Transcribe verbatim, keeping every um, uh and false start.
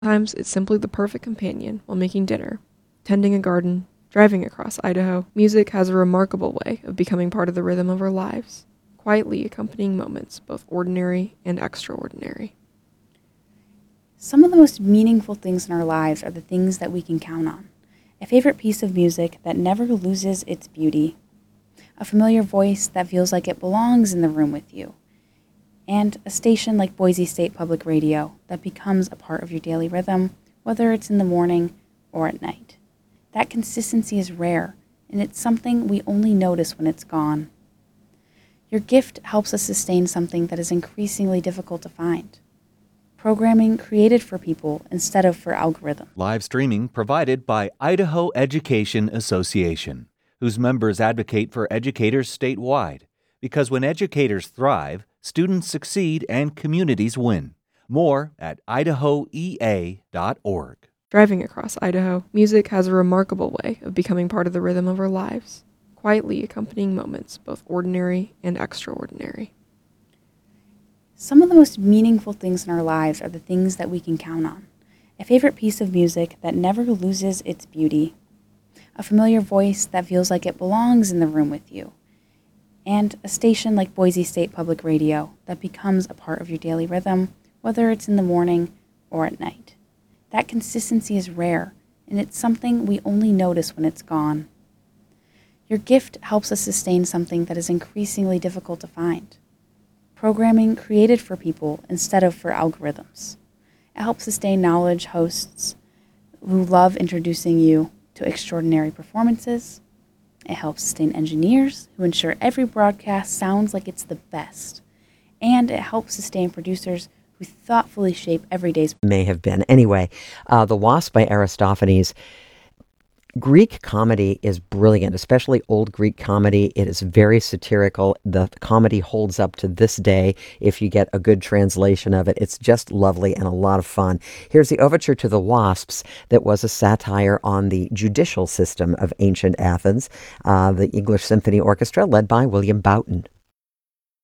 Sometimes it's simply the perfect companion while making dinner, tending a garden, driving across Idaho. Music has a remarkable way of becoming part of the rhythm of our lives, quietly accompanying moments both ordinary and extraordinary. Some of the most meaningful things in our lives are the things that we can count on. A favorite piece of music that never loses its beauty. A familiar voice that feels like it belongs in the room with you. And a station like Boise State Public Radio that becomes a part of your daily rhythm, whether it's in the morning or at night. That consistency is rare, and it's something we only notice when it's gone. Your gift helps us sustain something that is increasingly difficult to find. Programming created for people instead of for algorithms. Live streaming provided by Idaho Education Association, whose members advocate for educators statewide. Because when educators thrive, students succeed and communities win. More at idaho e a dot org. Driving across Idaho, music has a remarkable way of becoming part of the rhythm of our lives, quietly accompanying moments both ordinary and extraordinary. Some of the most meaningful things in our lives are the things that we can count on. A favorite piece of music that never loses its beauty. A familiar voice that feels like it belongs in the room with you. And a station like Boise State Public Radio that becomes a part of your daily rhythm, whether it's in the morning or at night. That consistency is rare, and it's something we only notice when it's gone. Your gift helps us sustain something that is increasingly difficult to find. Programming created for people instead of for algorithms. It helps sustain knowledge hosts who love introducing you to extraordinary performances. It helps sustain engineers who ensure every broadcast sounds like it's the best. And it helps sustain producers who thoughtfully shape every day's... May have been. Anyway, uh, The Wasp by Aristophanes. Greek comedy is brilliant, especially old Greek comedy. It is very satirical. The comedy holds up to this day if you get a good translation of it. It's just lovely and a lot of fun. Here's the overture to The Wasps that was a satire on the judicial system of ancient Athens, uh, the English Symphony Orchestra led by William Boughton.